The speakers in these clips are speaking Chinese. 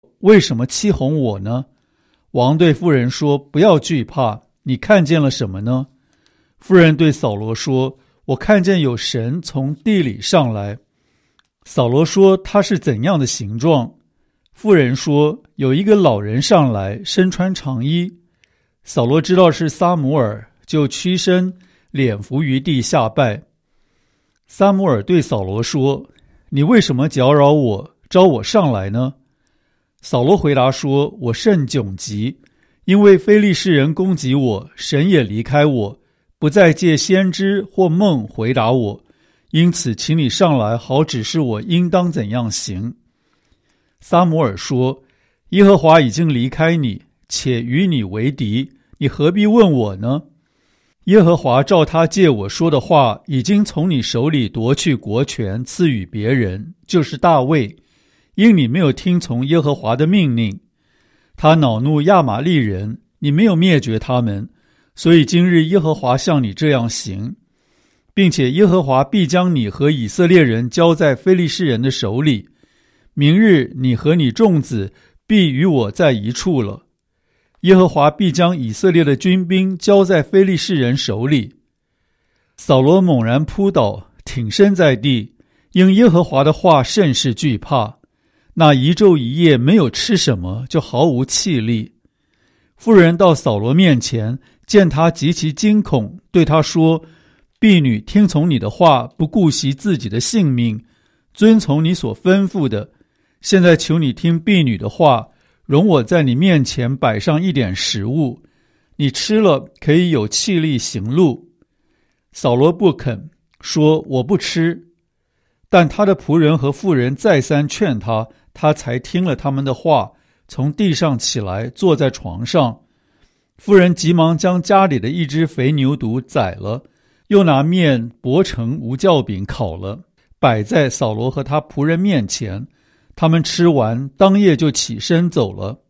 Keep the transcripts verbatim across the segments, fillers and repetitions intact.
为什么欺哄我呢？王对妇人说，不要惧怕，你看见了什么呢？妇人对扫罗说，我看见有神从地里上来。扫罗说，他是怎样的形状？妇人说，有一个老人上来，身穿长衣。扫罗知道是撒母耳，就屈身脸伏于地下拜。撒母耳对扫罗说，你为什么搅扰我，招我上来呢？扫罗回答说，我甚窘急，因为非利士人攻击我，神也离开我，不再借先知或梦回答我，因此请你上来，好指示我应当怎样行。撒母耳说，耶和华已经离开你，且与你为敌，你何必问我呢？耶和华照他借我说的话，已经从你手里夺去国权，赐予别人，就是大卫，因你没有听从耶和华的命令。他恼怒亚玛利人，你没有灭绝他们，所以今日耶和华向你这样行，并且耶和华必将你和以色列人交在非利士人的手里。明日你和你众子必与我在一处了。耶和华必将以色列的军兵交在非利士人手里。扫罗猛然扑倒，挺身在地，因耶和华的话甚是惧怕。那一昼一夜没有吃什么，就毫无气力。妇人到扫罗面前，见他极其惊恐，对他说，婢女听从你的话，不顾惜自己的性命，遵从你所吩咐的。现在求你听婢女的话，容我在你面前摆上一点食物，你吃了可以有气力行路。扫罗不肯，说，我不吃。但他的仆人和妇人再三劝他，他才听了他们的话，从地上起来，坐在床上。妇人急忙将家里的一只肥牛犊宰了，又拿面薄成无酵饼烤了，摆在扫罗和他仆人面前。他们吃完，当夜就起身走了。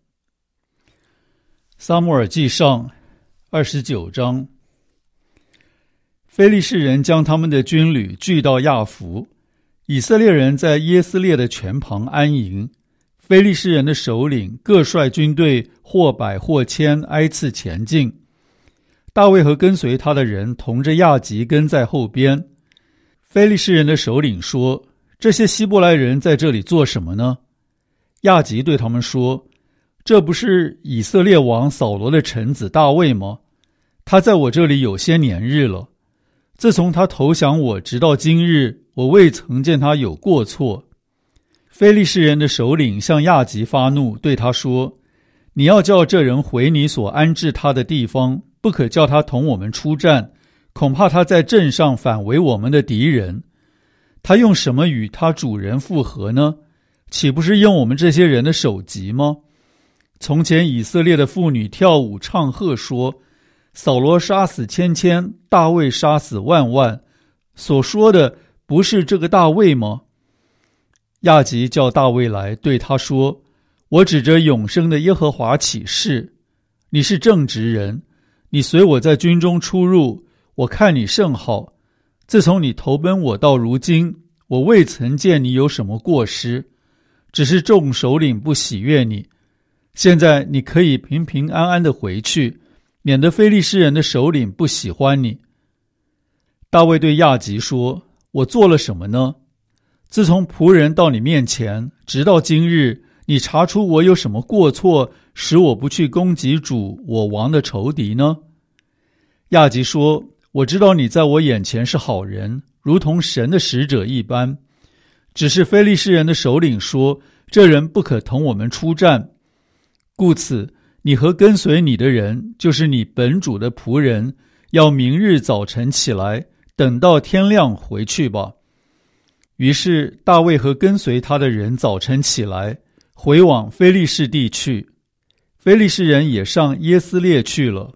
撒母耳记上二十九章。非利士人将他们的军旅聚到亚弗，以色列人在耶斯列的泉旁安营。非利士人的首领各率军队或百或千挨次前进。大卫和跟随他的人同着亚吉跟在后边。非利士人的首领说，这些希伯来人在这里做什么呢？亚吉对他们说，这不是以色列王扫罗的臣子大卫吗？他在我这里有些年日了，自从他投降我直到今日，我未曾见他有过错。非利士人的首领向亚吉发怒，对他说，你要叫这人回你所安置他的地方，不可叫他同我们出战，恐怕他在阵上反为我们的敌人。他用什么与他主人复合呢？岂不是用我们这些人的首级吗？从前以色列的妇女跳舞唱和说，扫罗杀死千千，大卫杀死万万，所说的不是这个大卫吗？亚吉叫大卫来，对他说，我指着永生的耶和华起誓，你是正直人，你随我在军中出入，我看你甚好。自从你投奔我到如今，我未曾见你有什么过失，只是众首领不喜悦你。现在你可以平平安安地回去，免得非利士人的首领不喜欢你。大卫对亚吉说，我做了什么呢？自从仆人到你面前，直到今日，你查出我有什么过错，使我不去攻击主我王的仇敌呢？亚吉说，我知道你在我眼前是好人，如同神的使者一般。只是非利士人的首领说，这人不可同我们出战。故此，你和跟随你的人，就是你本主的仆人，要明日早晨起来，等到天亮回去吧。于是大卫和跟随他的人早晨起来，回往非利士地去。非利士人也上耶斯列去了。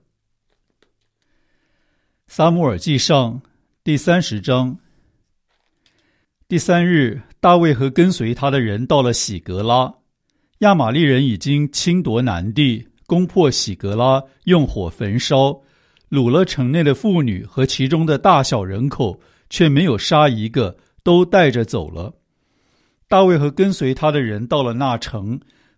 撒母耳记上第三十章。第三日，大卫和跟随他的人到了喜格拉，亚玛利人已经侵夺南地，攻破喜格拉，用火焚烧，掳了城内的妇女和其中的大小人口，却没有杀一个，都带着走了。大卫和跟随他的人到了那城，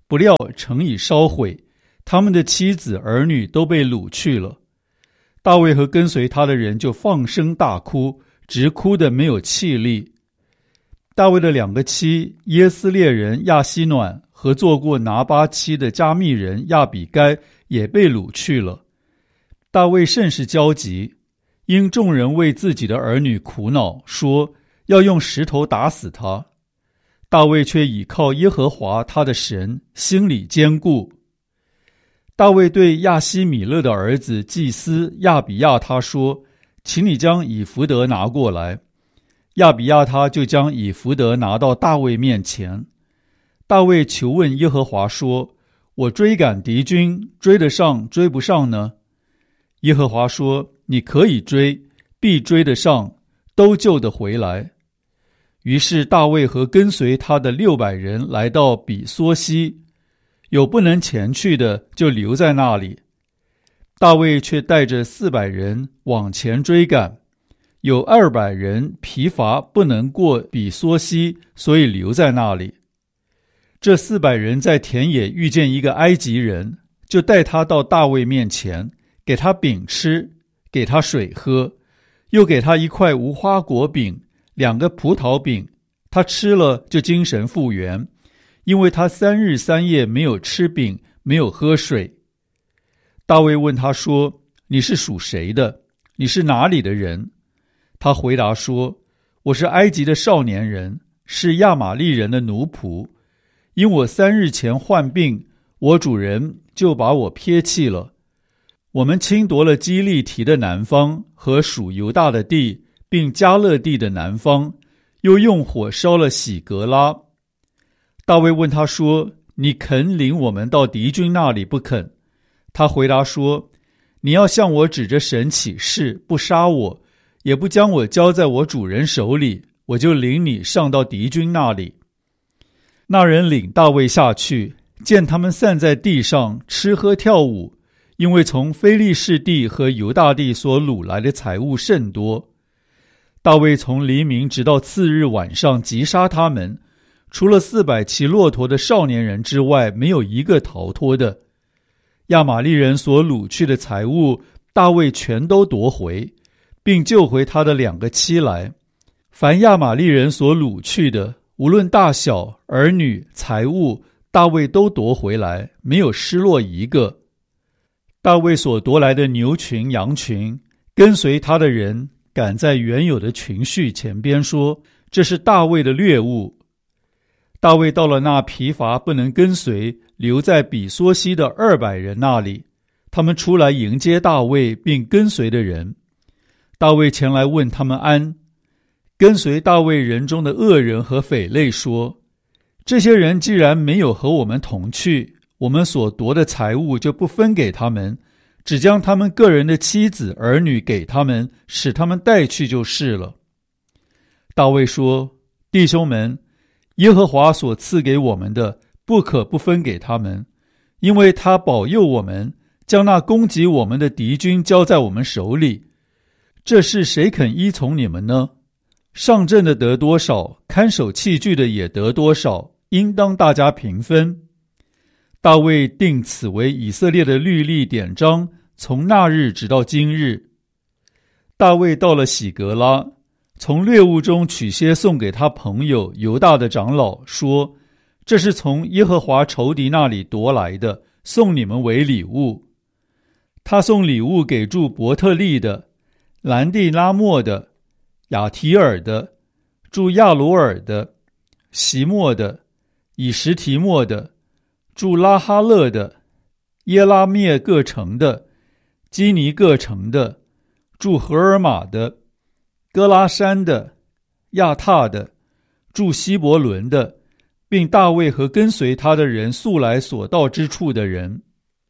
不料城已烧毁，他们的妻子儿女都被掳去了。大卫和跟随他的人就放声大哭，直哭得没有气力。大卫的两个妻耶斯列人亚希暖和做过拿巴妻的加密人亚比该也被掳去了。大卫甚是焦急，因众人为自己的儿女苦恼，说要用石头打死他。大卫却倚靠耶和华他的神，心里坚固。大卫对亚希米勒的儿子祭司亚比亚他说，请你将以弗得拿过来。亚比亚他就将以弗得拿到大卫面前。大卫求问耶和华说，我追赶敌军，追得上追不上呢？耶和华说，你可以追，必追得上，都救得回来。于是大卫和跟随他的六百人来到比梭西，有不能前去的就留在那里。大卫却带着四百人往前追赶，有二百人疲乏不能过比梭西，所以留在那里。这四百人在田野遇见一个埃及人，就带他到大卫面前，给他饼吃，给他水喝，又给他一块无花果饼，两个葡萄饼，他吃了就精神复原，因为他三日三夜没有吃饼，没有喝水。大卫问他说，你是属谁的？你是哪里的人？他回答说，我是埃及的少年人，是亚玛利人的奴仆。因我三日前患病，我主人就把我撇弃了。我们侵夺了基利提的南方和属犹大的地，并迦勒地的南方，又用火烧了喜格拉。大卫问他说，你肯领我们到敌军那里不肯？他回答说，你要向我指着神起誓，不杀我，也不将我交在我主人手里，我就领你上到敌军那里。那人领大卫下去，见他们散在地上吃喝跳舞，因为从非利士地和犹大地所掳来的财物甚多。大卫从黎明直到次日晚上击杀他们，除了四百骑骆驼的少年人之外，没有一个逃脱的。亚玛利人所掳去的财物，大卫全都夺回，并救回他的两个妻来。凡亚玛利人所掳去的，无论大小、儿女、财物，大卫都夺回来，没有失落一个。大卫所夺来的牛群、羊群，跟随他的人赶在原有的群序前边说，这是大卫的掠物。大卫到了那疲乏不能跟随，留在比梭西的二百人那里，他们出来迎接大卫并跟随的人。大卫前来问他们安。跟随大卫人中的恶人和匪类说，这些人既然没有和我们同去，我们所夺的财物就不分给他们，只将他们个人的妻子儿女给他们，使他们带去就是了。大卫说，弟兄们，耶和华所赐给我们的，不可不分给他们，因为他保佑我们，将那攻击我们的敌军交在我们手里。这事谁肯依从你们呢？上阵的得多少，看守器具的也得多少，应当大家平分。大卫定此为以色列的律例典章，从那日直到今日。大卫到了喜格拉，从掠物中取些送给他朋友犹大的长老，说，这是从耶和华仇敌那里夺来的，送你们为礼物。他送礼物给住伯特利的、兰地拉莫的、亚提尔的、住亚罗尔的、席莫的、以实提莫的、住拉哈勒的、耶拉灭各城的、基尼各城的、住荷尔玛的、哥拉山的、亚塔的、住希伯伦的，并大卫和跟随他的人素来所到之处的人。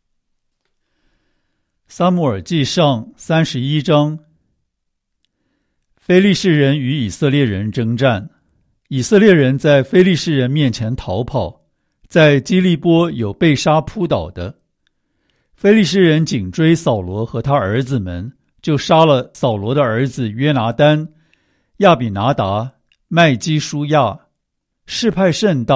撒母耳记上三十一章。非利士人与以色列人征战，以色列人在非利士人面前逃跑，在基利波有被杀扑倒的。非利士人紧追扫罗和他儿子们，就杀了扫罗的儿子约拿单、亚比拿达、麦基舒亚。事派甚大，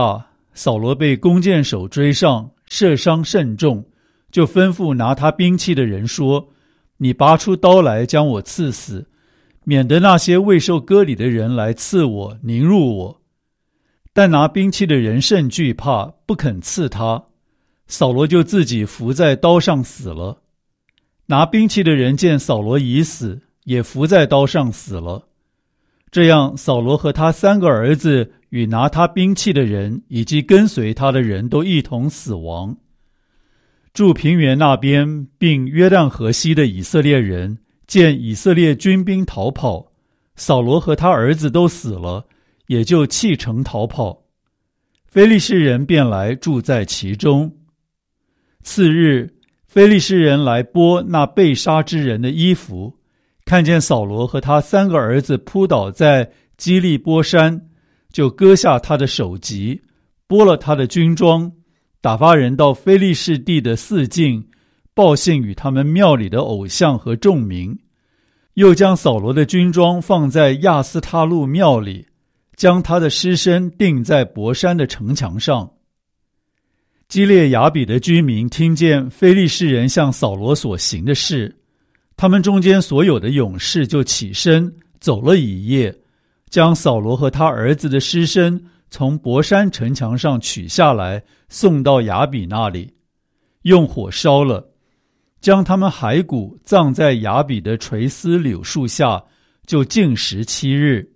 扫罗被弓箭手追上，射伤甚重，就吩咐拿他兵器的人说：你拔出刀来将我刺死，免得那些未受割礼的人来刺我，凌辱我。但拿兵器的人甚惧怕，不肯刺他，扫罗就自己伏在刀上死了。拿兵器的人见扫罗已死，也伏在刀上死了。这样，扫罗和他三个儿子与拿他兵器的人以及跟随他的人都一同死亡。住平原那边并约旦河西的以色列人见以色列军兵逃跑，扫罗和他儿子都死了，也就弃城逃跑。非利士人便来住在其中。次日，非利士人来剥那被杀之人的衣服，看见扫罗和他三个儿子扑倒在基利波山，就割下他的首级，剥了他的军装，打发人到非利士地的四境，报信与他们庙里的偶像和众民，又将扫罗的军装放在亚斯他路庙里，将他的尸身钉在伯山的城墙上。基列雅比的居民听见非利士人向扫罗所行的事，他们中间所有的勇士就起身走了一夜，将扫罗和他儿子的尸身从伯山城墙上取下来，送到雅比那里，用火烧了，将他们骸骨葬在雅比的垂丝柳树下，就禁食七日。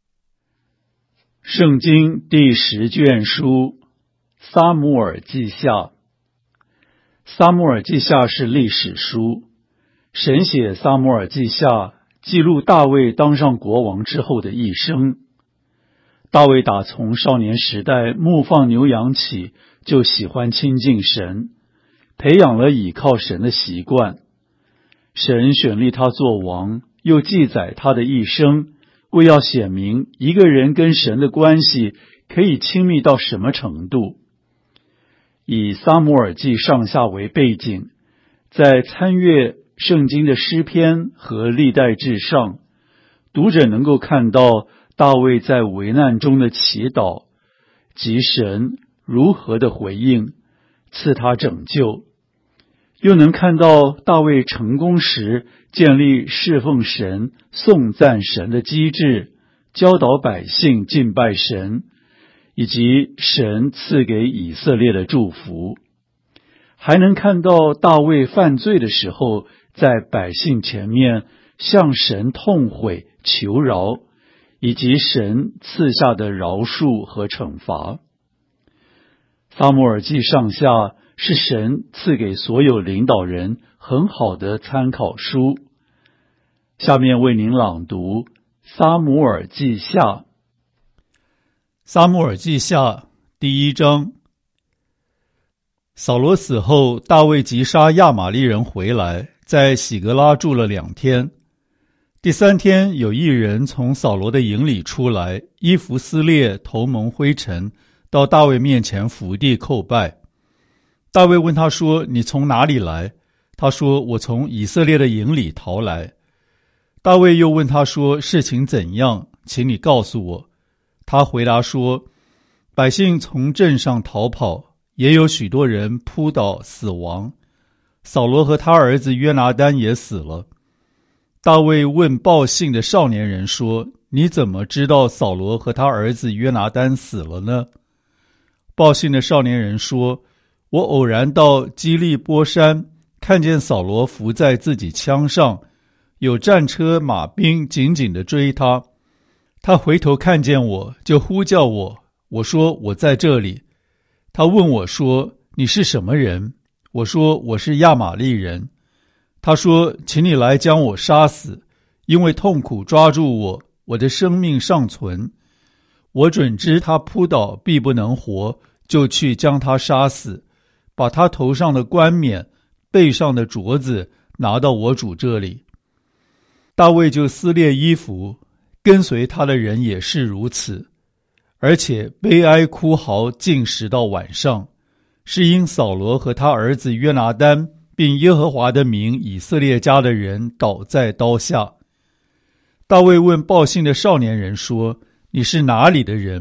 圣经第十卷书，撒母耳记下。撒母耳记下是历史书，神写撒母耳记下，记录大卫当上国王之后的一生。大卫打从少年时代牧放牛羊起，就喜欢亲近神，培养了倚靠神的习惯。神选立他做王，又记载他的一生，为要显明一个人跟神的关系可以亲密到什么程度。以撒母耳记上下为背景，在参阅圣经的诗篇和历代志上，读者能够看到大卫在危难中的祈祷，及神如何的回应，赐他拯救，又能看到大卫成功时建立侍奉神、颂赞神的机制，教导百姓敬拜神，以及神赐给以色列的祝福。还能看到大卫犯罪的时候，在百姓前面向神痛悔求饶，以及神赐下的饶恕和惩罚。撒母耳记上下是神赐给所有领导人很好的参考书。下面为您朗读撒母耳记下。撒母耳记下第一章。扫罗死后，大卫击杀亚玛力人回来，在喜格拉住了两天。第三天，有一人从扫罗的营里出来，衣服撕裂，头蒙灰尘，到大卫面前伏地叩拜。大卫问他说：你从哪里来？他说：我从以色列的营里逃来。大卫又问他说：事情怎样？请你告诉我。他回答说：百姓从镇上逃跑，也有许多人扑倒死亡，扫罗和他儿子约拿单也死了。大卫问报信的少年人说：你怎么知道扫罗和他儿子约拿单死了呢？报信的少年人说：我偶然到基利波山，看见扫罗伏在自己枪上，有战车马兵紧紧地追他。他回头看见我，就呼叫我，我说：我在这里。他问我说：你是什么人？我说：我是亚玛力人。他说：请你来将我杀死，因为痛苦抓住我，我的生命尚存。我准知他扑倒必不能活，就去将他杀死，把他头上的冠冕、背上的镯子拿到我主这里。大卫就撕裂衣服，跟随他的人也是如此，而且悲哀哭嚎，禁食到晚上，是因扫罗和他儿子约拿单并耶和华的名以色列家的人倒在刀下。大卫问报信的少年人说：你是哪里的人？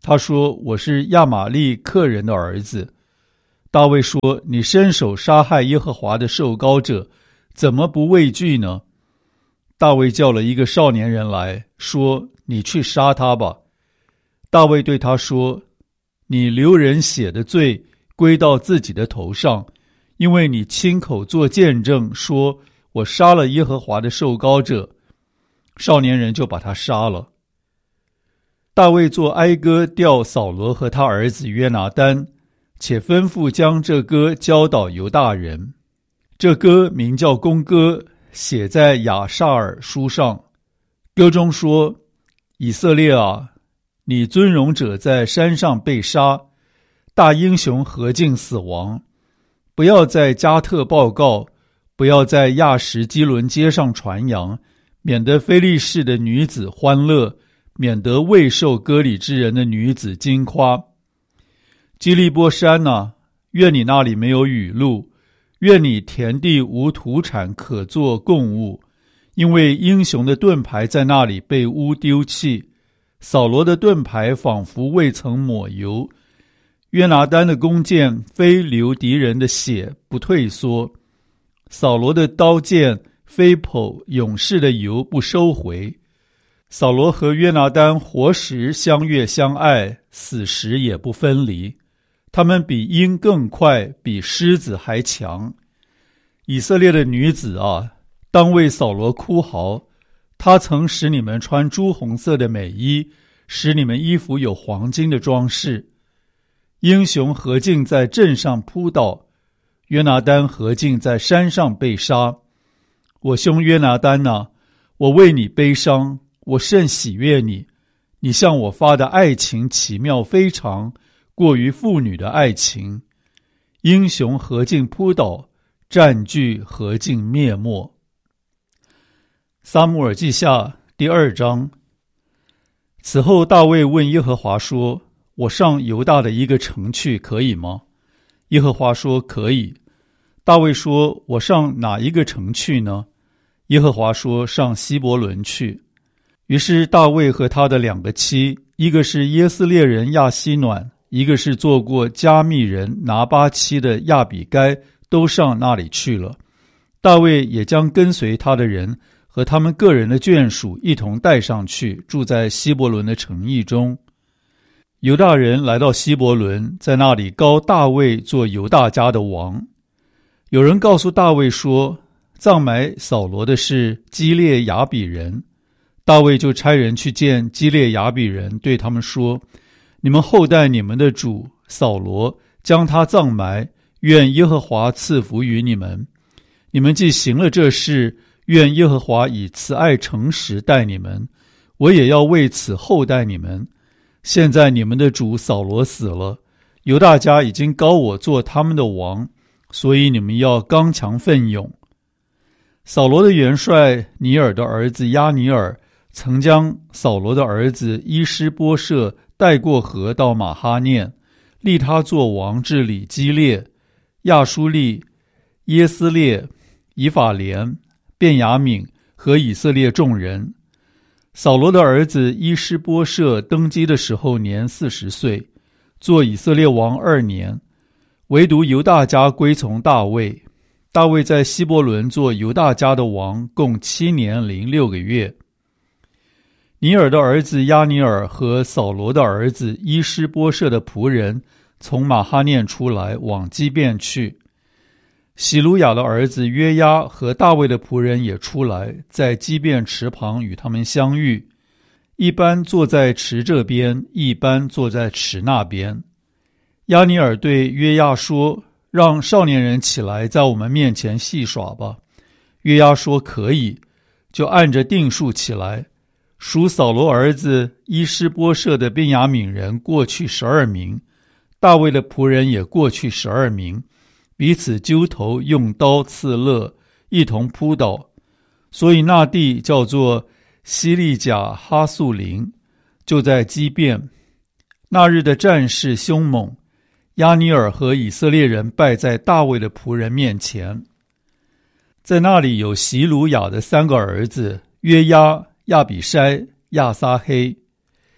他说：“我是亚玛利克人的儿子。”大卫说：“你伸手杀害耶和华的受膏者，怎么不畏惧呢？”大卫叫了一个少年人来说：“你去杀他吧。”大卫对他说：“你流人血的罪归到自己的头上，因为你亲口作见证说，我杀了耶和华的受膏者。”少年人就把他杀了。大卫作哀歌调扫罗和他儿子约拿单，且吩咐将这歌教导犹大人。这歌名叫弓歌，写在亚萨尔书上。歌中说：“以色列啊，你尊荣者在山上被杀，大英雄何竟死亡？不要在加特报告，不要在亚什基伦街上传扬，免得非利士的女子欢乐，免得未受割礼之人的女子惊夸。基利波山啊，愿你那里没有雨露，愿你田地无土产可作供物，因为英雄的盾牌在那里被污丢弃，扫罗的盾牌仿佛未曾抹油，约拿单的弓箭非流敌人的血不退缩，扫罗的刀剑非剖勇士的油不收回。扫罗和约拿单活时相悦相爱，死时也不分离。他们比鹰更快，比狮子还强。以色列的女子啊，当为扫罗哭嚎，他曾使你们穿朱红色的美衣，使你们衣服有黄金的装饰。英雄何竟在阵上扑倒，约拿单何竟在山上被杀。我兄约拿单啊，我为你悲伤，我甚喜悦你，你向我发的爱情奇妙非常，过于妇女的爱情。英雄何竟扑倒，战具何竟灭没。撒母耳记下第二章。此后大卫问耶和华说：“我上犹大的一个城去可以吗？”耶和华说：“可以。”大卫说：“我上哪一个城去呢？”耶和华说：“上希伯伦去。”于是大卫和他的两个妻，一个是耶斯列人亚希暖，一个是做过加密人拿巴妻的亚比该，都上那里去了。大卫也将跟随他的人和他们个人的眷属一同带上去，住在希伯伦的城邑中。犹大人来到希伯伦，在那里膏大卫做犹大家的王。有人告诉大卫说，葬埋扫罗的是基列雅比人。大卫就差人去见基列雅比人，对他们说：“你们后代你们的主扫罗，将他葬埋，愿耶和华赐福于你们。你们既行了这事，愿耶和华以慈爱诚实待你们，我也要为此厚待你们。现在你们的主扫罗死了，犹大家已经膏我做他们的王，所以你们要刚强奋勇。”扫罗的元帅尼尔的儿子押尼尔曾将扫罗的儿子伊施波设带过河到马哈念，立他做王，治理基列、亚舒利、耶斯列、以法莲、便雅悯和以色列众人。扫罗的儿子伊施波设登基的时候年四十岁，做以色列王二年，唯独犹大家归从大卫。大卫在希伯伦做犹大家的王，共七年零六个月。尼尔的儿子押尼尔和扫罗的儿子伊施波设的仆人从马哈念出来，往基遍去。喜鲁雅的儿子约押和大卫的仆人也出来，在基遍池旁与他们相遇，一般坐在池这边，一般坐在池那边。押尼尔对约押说：“让少年人起来，在我们面前戏耍吧。”约押说：“可以。”就按着定数起来。属扫罗儿子伊施波设的便雅悯人过去十二名，大卫的仆人也过去十二名，彼此揪头，用刀刺勒，一同扑倒。所以那地叫做西利甲哈素林，就在基遍。那日的战事凶猛，押尼尔和以色列人败在大卫的仆人面前。在那里有席鲁雅的三个儿子约押、亚比筛、亚撒黑。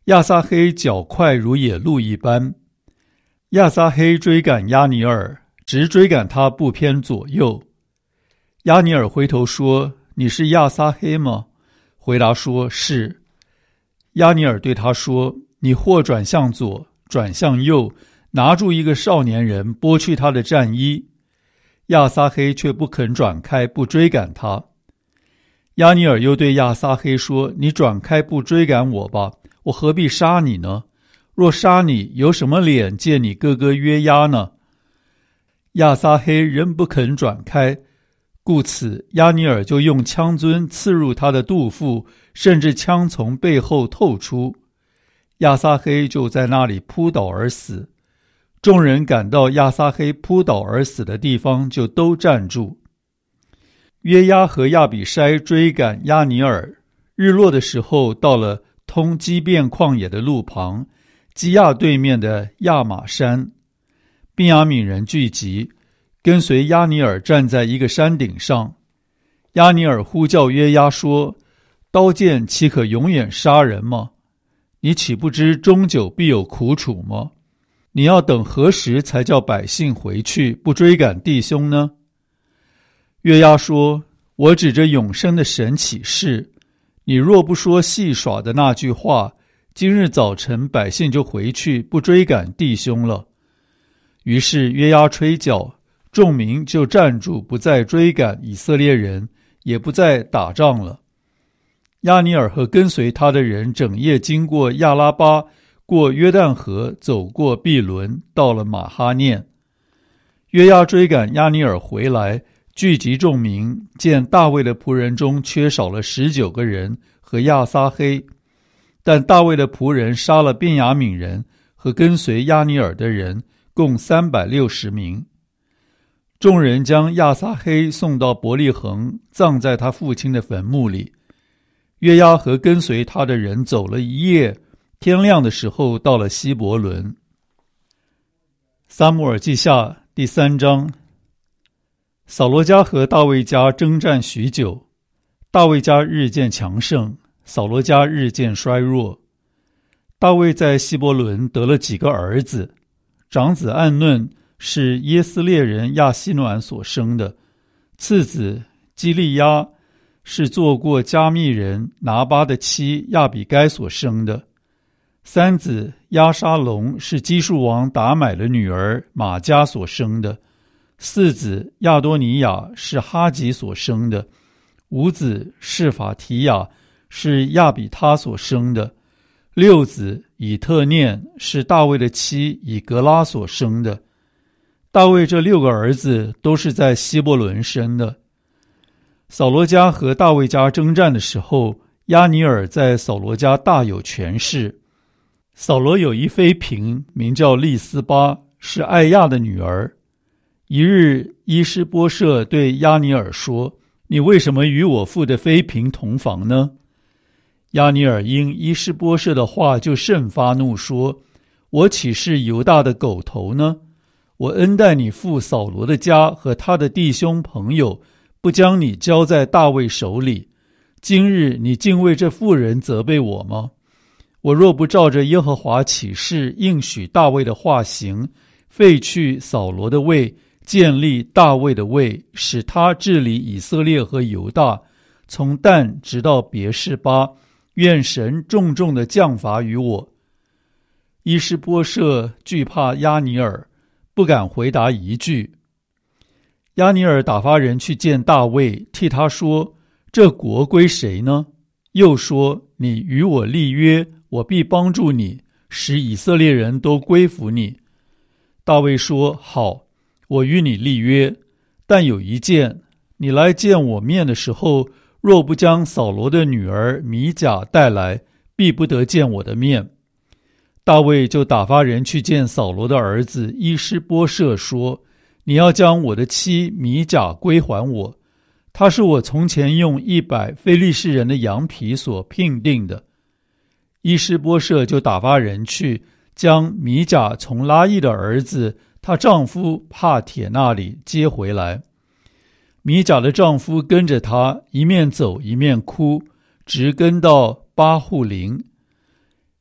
亚撒黑脚快如野鹿一般。亚撒黑追赶押尼珥，直追赶他不偏左右。押尼珥回头说：你是亚撒黑吗？回答说：是。押尼珥对他说：你或转向左，转向右，拿住一个少年人，剥去他的战衣。亚撒黑却不肯转开，不追赶他。押尼珥又对亚撒黑说：你转开不追赶我吧，我何必杀你呢？若杀你，有什么脸见你哥哥约押呢？亚撒黑仍不肯转开，故此押尼珥就用枪樽刺入他的肚腹，甚至枪从背后透出。亚撒黑就在那里扑倒而死。众人赶到亚撒黑扑倒而死的地方，就都站住。约押和亚比筛追赶押尼珥，日落的时候到了通基遍旷野的路旁，基亚对面的亚玛山。便雅悯人聚集，跟随押尼珥站在一个山顶上。押尼珥呼叫约押说：刀剑岂可永远杀人吗？你岂不知终久必有苦楚吗？你要等何时才叫百姓回去，不追赶弟兄呢？约押说：我指着永生的神起誓，你若不说戏耍的那句话，今日早晨百姓就回去，不追赶弟兄了。于是约押吹角，众民就站住，不再追赶以色列人，也不再打仗了。押尼珥和跟随他的人整夜经过亚拉巴，过约旦河，走过毕伦，到了马哈念。约押追赶押尼珥回来，聚集众民，见大卫的仆人中缺少了十九个人和亚撒黑，但大卫的仆人杀了便雅悯人和跟随押尼珥的人，共三百六十名。众人将亚撒黑送到伯利恒，葬在他父亲的坟墓里。约押和跟随他的人走了一夜，天亮的时候到了希伯伦。撒母耳记下第三章。扫罗家和大卫家征战许久，大卫家日渐强盛，扫罗家日渐衰弱。大卫在希伯伦得了几个儿子，长子暗嫩是耶斯列人亚希暖所生的，次子基利押是做过加密人拿巴的妻亚比该所生的，三子押沙龙是基述王达买的女儿玛迦所生的，四子亚多尼亚是哈吉所生的，五子示法提亚是亚比他所生的，六子以特念是大卫的妻以格拉所生的。大卫这六个儿子都是在希伯伦生的。扫罗家和大卫家征战的时候，押尼珥在扫罗家大有权势。扫罗有一妃嫔，名叫利斯巴，是艾亚的女儿。一日，伊施波设对押尼珥说：你为什么与我父的妃嫔同房呢？押尼珥因伊施波设的话就甚发怒，说：我岂是犹大的狗头呢？我恩待你父扫罗的家和他的弟兄朋友，不将你交在大卫手里，今日你竟为这妇人责备我吗？我若不照着耶和华起誓应许大卫的话行，废去扫罗的位，建立大卫的位，使他治理以色列和犹大，从但直到别是巴，愿神重重的降罚于我。伊施波设惧怕押尼珥，不敢回答一句。押尼珥打发人去见大卫，替他说：这国归谁呢？又说：你与我立约，我必帮助你，使以色列人都归服你。大卫说：好，我与你立约，但有一件，你来见我面的时候，若不将扫罗的女儿米甲带来，必不得见我的面。大卫就打发人去见扫罗的儿子伊施波设，说：你要将我的妻米甲归还我，她是我从前用一百非利士人的羊皮所聘定的。伊施波设就打发人去，将米甲从拉亿的儿子她丈夫帕铁那里接回来。米甲的丈夫跟着她，一面走一面哭，直跟到巴户林。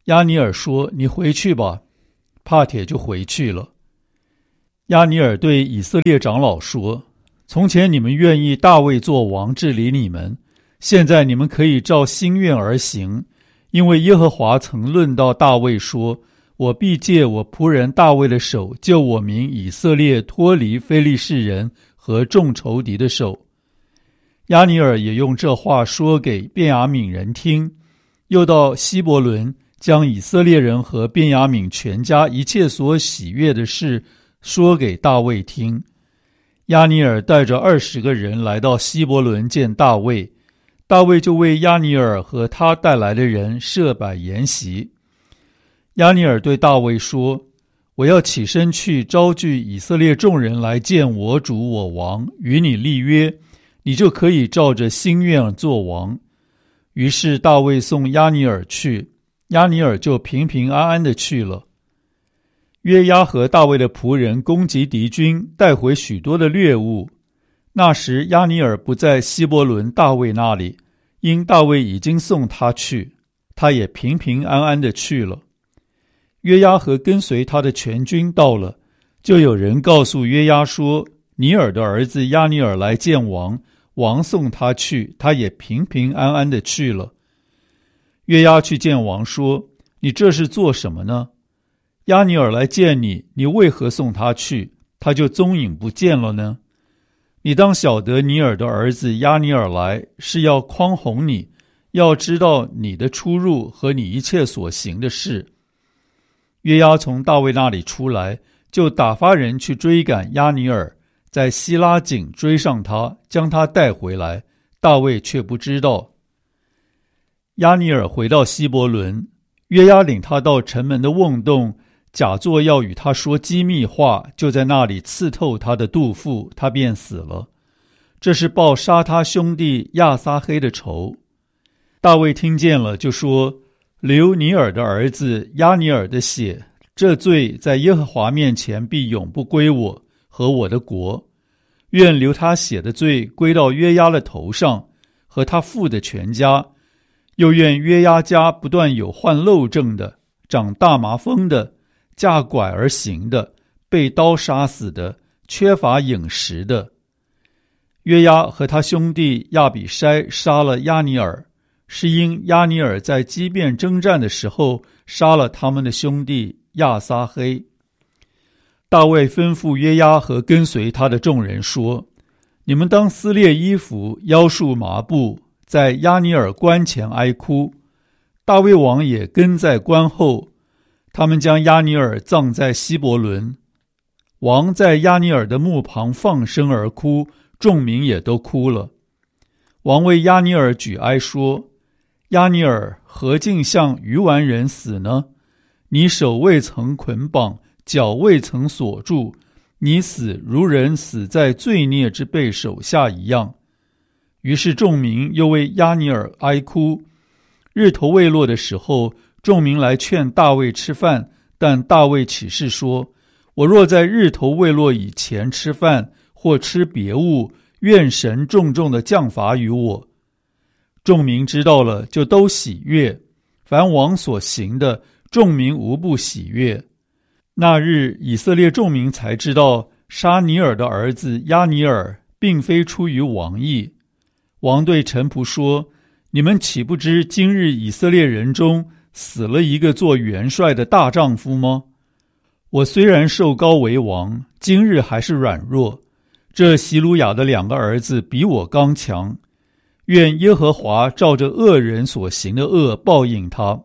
押尼珥说：“你回去吧。”帕铁就回去了。押尼珥对以色列长老说：“从前你们愿意大卫做王治理你们，现在你们可以照心愿而行，因为耶和华曾论到大卫说：我必借我仆人大卫的手，救我民以色列脱离非利士人和众仇敌的手。”押尼珥也用这话说给便雅悯人听，又到希伯伦将以色列人和便雅悯全家一切所喜悦的事说给大卫听。押尼珥带着二十个人来到希伯伦见大卫，大卫就为押尼珥和他带来的人设摆筵席。押尼珥对大卫说：“我要起身去招聚以色列众人来见我主我王，与你立约，你就可以照着心愿做王。”于是大卫送押尼珥去，押尼珥就平平安安地去了。约押和大卫的仆人攻击敌军，带回许多的掠物。那时押尼珥不在希伯伦大卫那里，因大卫已经送他去，他也平平安安地去了。约押和跟随他的全军到了，就有人告诉约押说：“尼珥的儿子押尼珥来见王，王送他去，他也平平安安地去了。”约押去见王说：“你这是做什么呢？押尼珥来见你，你为何送他去，他就踪影不见了呢？你当晓得尼珥的儿子押尼珥来，是要匡宏你，要知道你的出入和你一切所行的事。”约押从大卫那里出来，就打发人去追赶押尼珥，在希拉井追上他，将他带回来，大卫却不知道。押尼珥回到希伯伦，约押领他到城门的瓮洞，假作要与他说机密话，就在那里刺透他的肚腹，他便死了。这是报杀他兄弟亚撒黑的仇。大卫听见了，就说：“流尼珥的儿子押尼珥的血，这罪在耶和华面前必永不归我和我的国。愿流他血的罪归到约押的头上，和他父的全家。又愿约押家不断有患漏症的，长大麻风的，架拐而行的，被刀杀死的，缺乏饮食的。”约押和他兄弟亚比筛杀了押尼珥，是因押尼珥在基遍征战的时候杀了他们的兄弟亚撒黑。大卫吩咐约押和跟随他的众人说：“你们当撕裂衣服，腰束麻布，在押尼珥棺前哀哭。”大卫王也跟在棺后，他们将押尼珥葬在希伯伦。王在押尼珥的墓旁放声而哭，众民也都哭了。王为押尼珥举哀说：“押尼珥何竟像愚顽人死呢？你手未曾捆绑，脚未曾锁住，你死如人死在罪孽之辈手下一样。”于是众民又为押尼珥哀哭。日头未落的时候，众民来劝大卫吃饭，但大卫起誓说：“我若在日头未落以前吃饭，或吃别物，愿神重重的降罚于我。”众民知道了，就都喜悦。凡王所行的，众民无不喜悦。那日以色列众民才知道，杀尼珥的儿子押尼珥并非出于王意。王对臣仆说：“你们岂不知今日以色列人中死了一个做元帅的大丈夫吗？我虽然受膏为王，今日还是软弱。这希鲁雅的两个儿子比我刚强，愿耶和华照着恶人所行的恶报应他。”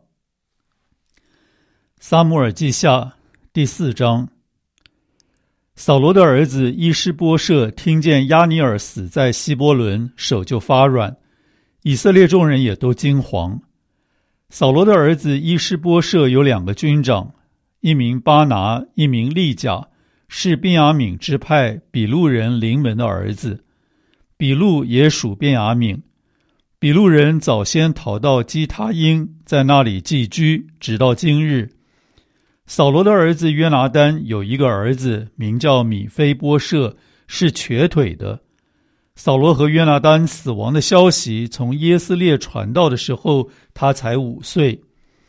撒母耳记下第四章。扫罗的儿子伊施波设听见押尼珥死在希伯伦，手就发软，以色列众人也都惊惶。扫罗的儿子伊施波设有两个军长，一名巴拿，一名利甲，是便雅悯支派比路人临门的儿子。比路也属便雅悯。比路人早先逃到基他因，在那里寄居，直到今日。扫罗的儿子约拿单有一个儿子，名叫米非波设，是瘸腿的。扫罗和约拿单死亡的消息从耶斯列传到的时候，他才五岁。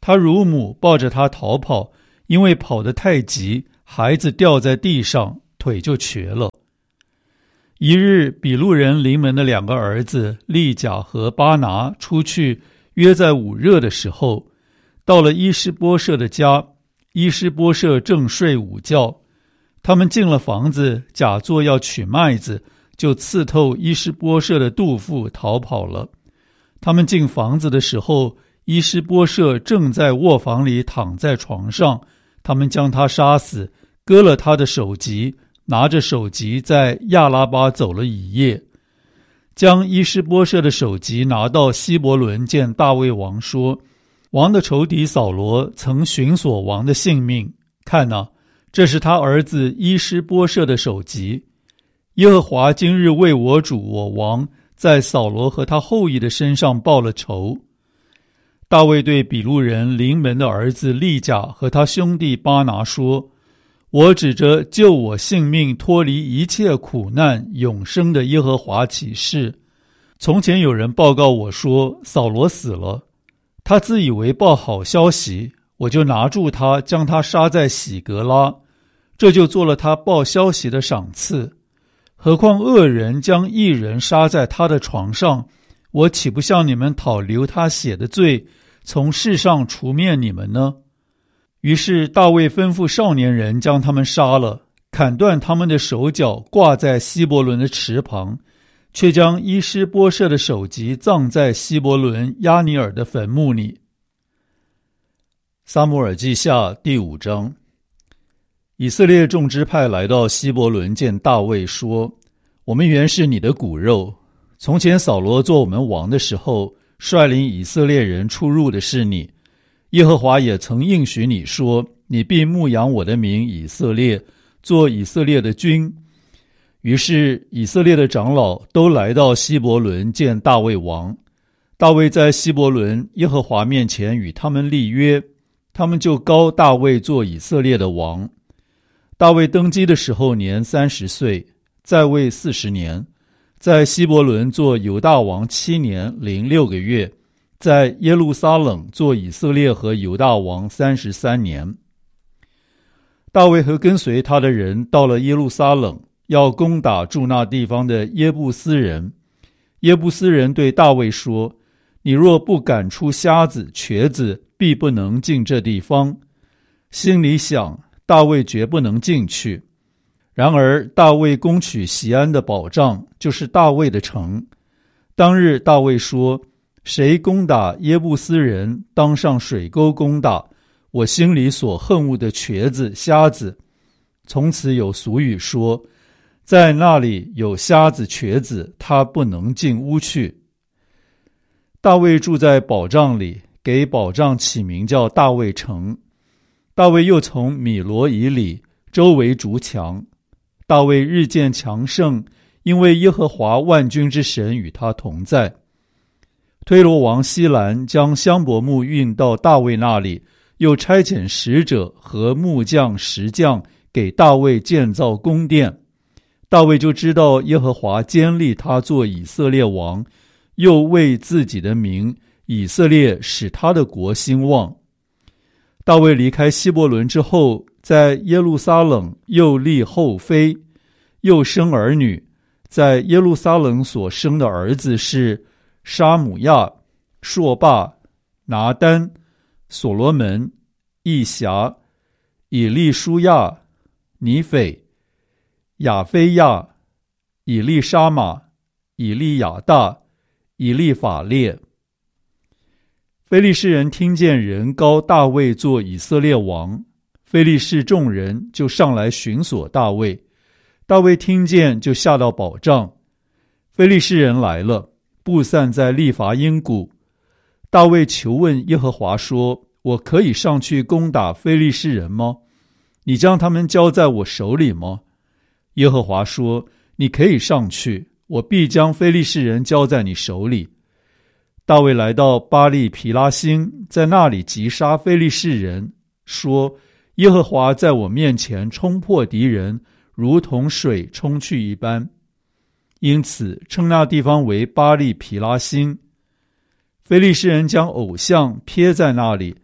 他乳母抱着他逃跑，因为跑得太急，孩子掉在地上，腿就瘸了。一日，比路人临门的两个儿子利甲和巴拿出去，约在午热的时候，到了伊施波设的家，伊施波设正睡午觉。他们进了房子，假作要取麦子，就刺透伊施波设的肚腹，逃跑了。他们进房子的时候，伊施波设正在卧房里躺在床上，他们将他杀死，割了他的首级，拿着首级在亚拉巴走了一夜，将伊施波设的首级拿到希伯伦见大卫王，说：王的仇敌扫罗曾寻索王的性命，看哪，这是他儿子伊施波设的首级。耶和华今日为我主我王在扫罗和他后裔的身上报了仇。大卫对比路人临门的儿子利甲和他兄弟巴拿说：我指着救我性命脱离一切苦难永生的耶和华起誓，从前有人报告我说扫罗死了，他自以为报好消息，我就拿住他，将他杀在喜格拉，这就做了他报消息的赏赐。何况恶人将义人杀在他的床上，我岂不向你们讨流他血的罪，从世上除灭你们呢？于是大卫吩咐少年人将他们杀了，砍断他们的手脚，挂在希伯伦的池旁，却将伊施波设的首级葬在希伯伦亚尼尔的坟墓里。撒母耳记下第五章。以色列众支派来到希伯伦见大卫，说：我们原是你的骨肉，从前扫罗做我们王的时候，率领以色列人出入的是你。耶和华也曾应许你说，你必牧养我的民以色列，做以色列的君。于是以色列的长老都来到希伯伦见大卫王。大卫在希伯伦耶和华面前与他们立约，他们就膏大卫做以色列的王。大卫登基的时候年三十岁，在位四十年，在希伯伦做犹大王七年零六个月，在耶路撒冷做以色列和犹大王三十三年。大卫和跟随他的人到了耶路撒冷，要攻打住那地方的耶布斯人。耶布斯人对大卫说：你若不赶出瞎子瘸子，必不能进这地方。心里想，大卫绝不能进去。然而大卫攻取锡安的保障，就是大卫的城。当日大卫说：谁攻打耶布斯人，当上水沟攻打我心里所恨恶的瘸子瞎子。从此有俗语说，在那里有瞎子瘸子，他不能进屋去。大卫住在保障里，给保障起名叫大卫城。大卫又从米罗以里周围筑墙。大卫日渐强盛，因为耶和华万军之神与他同在。推罗王西兰将香柏木运到大卫那里，又差遣使者和木匠石匠给大卫建造宫殿。大卫就知道耶和华坚立他做以色列王，又为自己的名以色列使他的国兴旺。大卫离开希伯伦之后，在耶路撒冷又立后妃，又生儿女。在耶路撒冷所生的儿子是沙姆亚、朔霸、拿单、所罗门、义侠、以利舒亚、尼斐、亚非亚、以利沙玛、以利亚大、以利法列。非利士人听见人膏大卫做以色列王，非利士众人就上来寻索大卫。大卫听见，就下到保障。非利士人来了，布散在利乏音谷。大卫求问耶和华说：我可以上去攻打非利士人吗？你将他们交在我手里吗？耶和华说：你可以上去，我必将非利士人交在你手里。大卫来到巴利皮拉星，在那里击杀非利士人，说：耶和华在我面前冲破敌人，如同水冲去一般。因此称那地方为巴利皮拉星。非利士人将偶像撇在那里，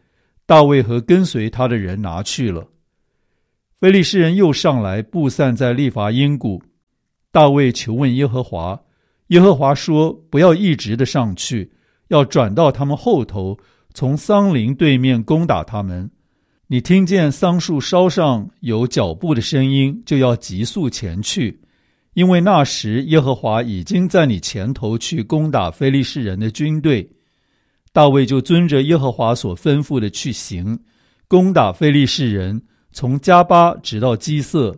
大卫和跟随他的人拿去了。非利士人又上来布散在利乏音谷，大卫求问耶和华，耶和华说，不要一直的上去，要转到他们后头，从桑林对面攻打他们。你听见桑树梢上有脚步的声音，就要急速前去，因为那时耶和华已经在你前头去攻打非利士人的军队。大卫就遵着耶和华所吩咐的去行，攻打非利士人，从加巴直到基色。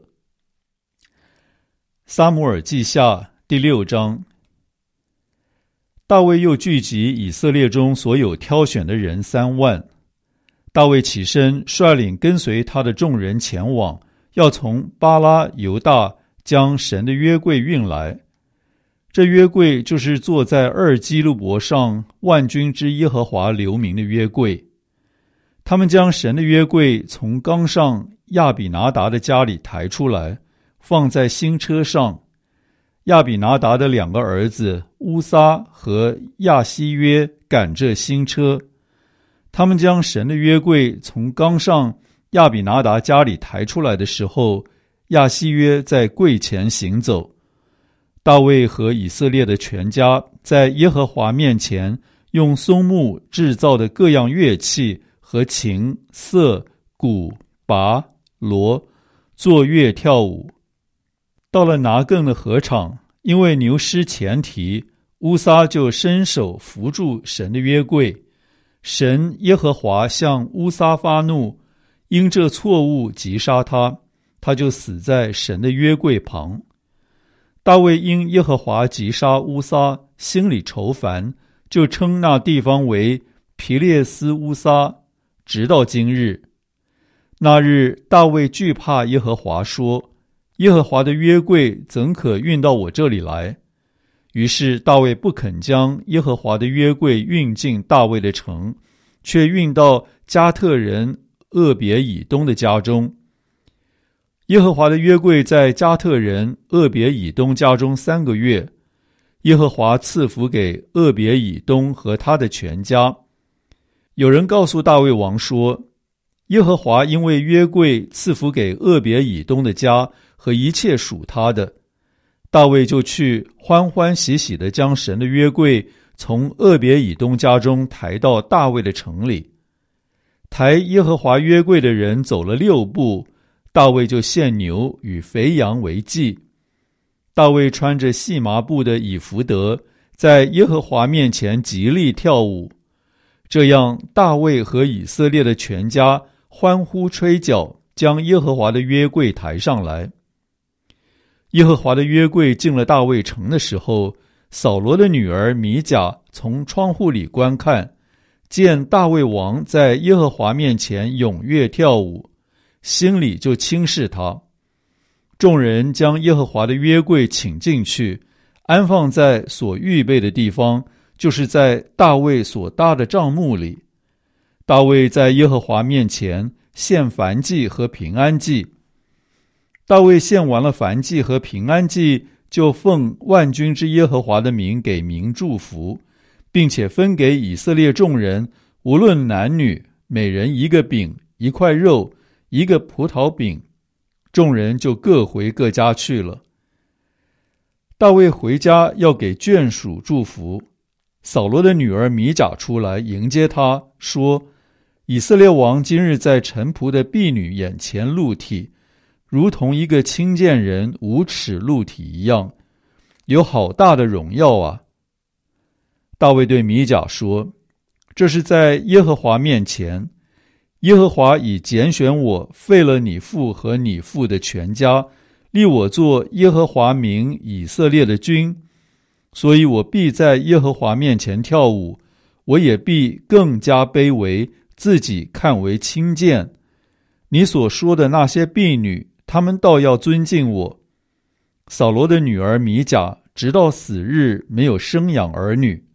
撒母耳记下第六章。大卫又聚集以色列中所有挑选的人三万。大卫起身，率领跟随他的众人前往，要从巴拉犹大将神的约柜运来。这约柜就是坐在二基路伯上万军之耶和华留名的约柜。他们将神的约柜从冈上亚比拿达的家里抬出来，放在新车上。亚比拿达的两个儿子乌撒和亚希约赶这新车。他们将神的约柜从冈上亚比拿达家里抬出来的时候，亚希约在柜前行走。大卫和以色列的全家在耶和华面前用松木制造的各样乐器和琴、瑟、鼓、拔、锣作乐跳舞。到了拿更的禾场，因为牛失前蹄，乌撒就伸手扶住神的约柜。神耶和华向乌撒发怒，因这错误击杀他，他就死在神的约柜旁。大卫因耶和华击杀乌撒，心里愁烦，就称那地方为皮列斯乌撒，直到今日。那日大卫惧怕耶和华，说，耶和华的约柜怎可运到我这里来？于是大卫不肯将耶和华的约柜运进大卫的城，却运到加特人厄别以东的家中。耶和华的约柜在加特人厄别以东家中三个月，耶和华赐福给厄别以东和他的全家。有人告诉大卫王说，耶和华因为约柜赐福给厄别以东的家和一切属他的。大卫就去欢欢喜喜地将神的约柜从厄别以东家中抬到大卫的城里。抬耶和华约柜的人走了六步，大卫就献牛与肥羊为祭。大卫穿着细麻布的以弗得，在耶和华面前极力跳舞。这样大卫和以色列的全家欢呼吹角，将耶和华的约柜抬上来。耶和华的约柜进了大卫城的时候，扫罗的女儿米甲从窗户里观看，见大卫王在耶和华面前踊跃跳舞，心里就轻视他。众人将耶和华的约柜请进去，安放在所预备的地方，就是在大卫所搭的帐幕里。大卫在耶和华面前献燔祭和平安祭。大卫献完了燔祭和平安祭，就奉万军之耶和华的名给民祝福，并且分给以色列众人，无论男女，每人一个饼，一块肉，一个葡萄饼。众人就各回各家去了。大卫回家要给眷属祝福，扫罗的女儿米甲出来迎接他，说，以色列王今日在臣仆的婢女眼前露体，如同一个轻贱人无耻露体一样，有好大的荣耀啊！大卫对米甲说，这是在耶和华面前，耶和华已拣选我，废了你父和你父的全家，立我做耶和华民以色列的君，所以我必在耶和华面前跳舞，我也必更加卑微，自己看为轻贱。你所说的那些婢女，他们倒要尊敬我。扫罗的女儿米甲直到死日没有生养儿女。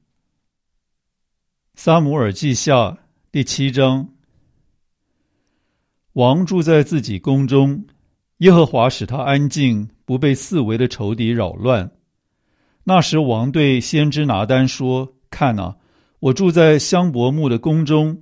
撒母耳记下第七章。王住在自己宫中，耶和华使他安静，不被四围的仇敌扰乱。那时王对先知拿单说，看啊，我住在香柏木的宫中，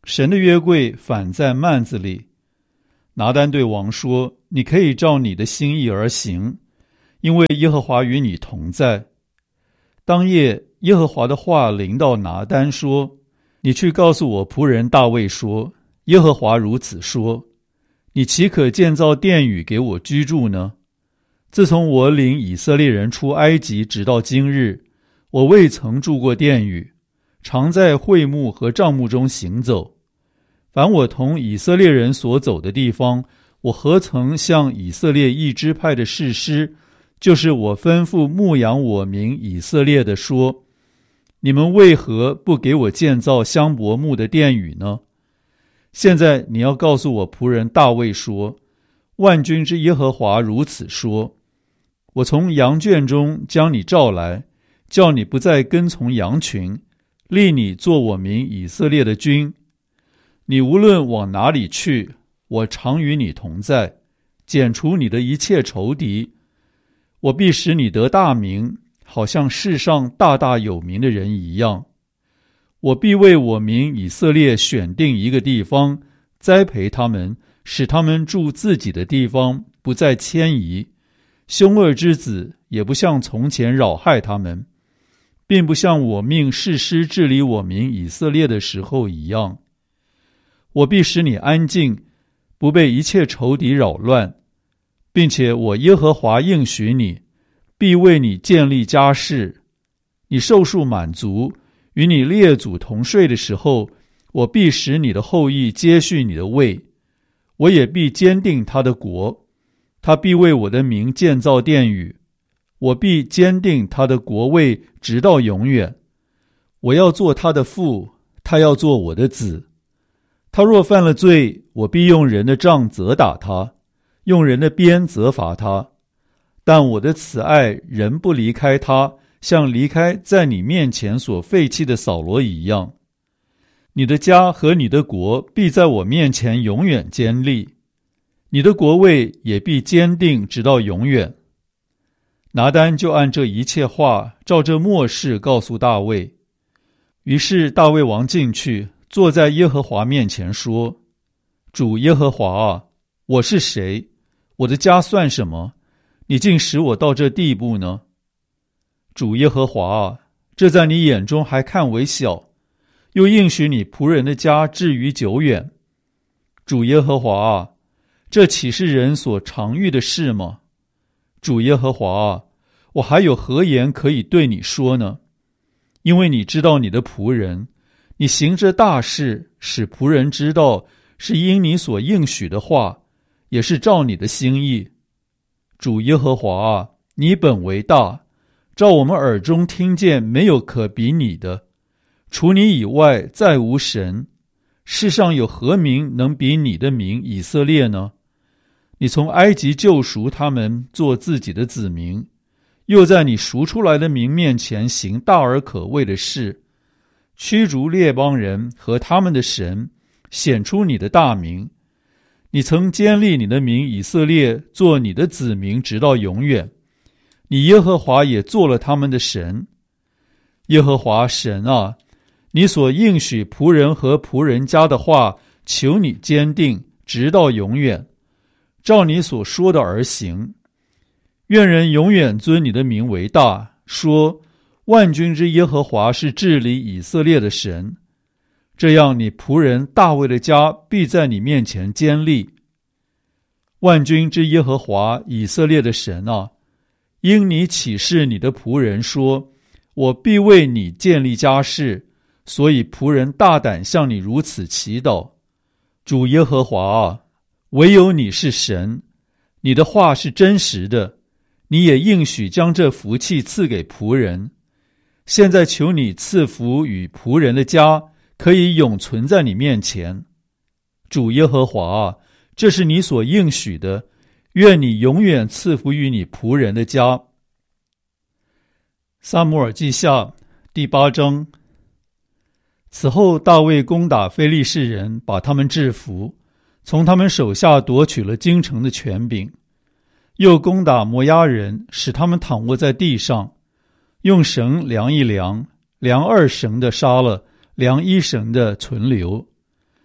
神的约柜反在幔子里。拿单对王说：你可以照你的心意而行，因为耶和华与你同在。当夜，耶和华的话临到拿单说：你去告诉我仆人大卫说，耶和华如此说，你岂可建造殿宇给我居住呢？自从我领以色列人出埃及直到今日，我未曾住过殿宇，常在会幕和帐幕中行走。凡我同以色列人所走的地方，我何曾向以色列一支派的士师，就是我吩咐牧养我民以色列的说，你们为何不给我建造香柏木的殿宇呢？现在你要告诉我仆人大卫说，万军之耶和华如此说，我从羊圈中将你召来，叫你不再跟从羊群，立你做我民以色列的君。你无论往哪里去，我常与你同在，剪除你的一切仇敌。我必使你得大名，好像世上大大有名的人一样。我必为我民以色列选定一个地方，栽培他们，使他们住自己的地方，不再迁移。凶恶之子也不像从前扰害他们，并不像我命士师治理我民以色列的时候一样。我必使你安静，不被一切仇敌扰乱，并且我耶和华应许你，必为你建立家室。你寿数满足，与你列祖同睡的时候，我必使你的后裔接续你的位，我也必坚定他的国，他必为我的名建造殿宇，我必坚定他的国位直到永远。我要做他的父，他要做我的子。他若犯了罪，我必用人的杖责打他，用人的鞭责罚他。但我的慈爱仍不离开他，像离开在你面前所废弃的扫罗一样。你的家和你的国必在我面前永远坚立，你的国位也必坚定直到永远。拿单就按这一切话，照这默示告诉大卫。于是大卫王进去，坐在耶和华面前说：主耶和华啊，我是谁？我的家算什么？你竟使我到这地步呢？主耶和华啊，这在你眼中还看为小，又应许你仆人的家至于久远。主耶和华啊，这岂是人所常遇的事吗？主耶和华啊，我还有何言可以对你说呢？因为你知道你的仆人，你行这大事，使仆人知道是因你所应许的话，也是照你的心意。主耶和华啊，你本为大，照我们耳中听见，没有可比你的。除你以外，再无神。世上有何民能比你的名以色列呢？你从埃及救赎他们，做自己的子民，又在你赎出来的民面前行大而可畏的事，驱逐列邦人和他们的神，显出你的大名。你曾坚立你的名以色列，做你的子民直到永远。你耶和华也做了他们的神。耶和华神啊，你所应许仆人和仆人家的话，求你坚定直到永远，照你所说的而行。愿人永远尊你的名为大，说万军之耶和华是治理以色列的神。这样你仆人大卫的家必在你面前坚立。万军之耶和华以色列的神啊，因你启示你的仆人说，我必为你建立家室，所以仆人大胆向你如此祈祷。主耶和华啊，唯有你是神，你的话是真实的，你也应许将这福气赐给仆人。现在求你赐福与仆人的家，可以永存在你面前。主耶和华啊，这是你所应许的，愿你永远赐福于你仆人的家。撒母耳记下第八章。此后大卫攻打非利士人，把他们制服，从他们手下夺取了京城的权柄，又攻打摩押人，使他们躺卧在地上，用绳量一量，量二绳的杀了，量一绳的存留。